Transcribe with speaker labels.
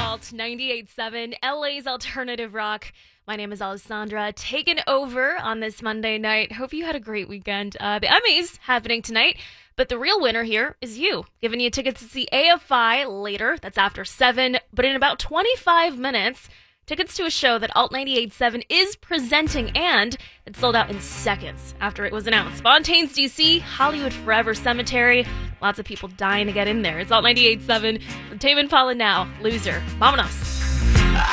Speaker 1: Alt 98.7, LA's alternative rock. My name is Alessandra, taking over on this Monday night. Hope you had a great weekend. The Emmys happening tonight, but the real winner here is you. Giving you tickets to see AFI later. That's after 7, but in about 25 minutes, tickets to a show that Alt 98.7 is presenting, and it sold out in seconds after it was announced. Fontaines, DC, Hollywood Forever Cemetery. Lots of people dying to get in there. It's Alt 98.7. Tame Impala now. Loser. Vamonos.